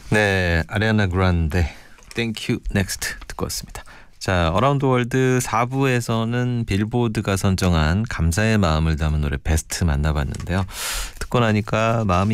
네, 아리아나 그란데 Thank You Next 듣고 왔습니다. 자, 어라운드 월드 4부에서는 빌보드가 선정한 감사의 마음을 담은 노래 베스트 만나봤는데요. 듣고 나니까 마음이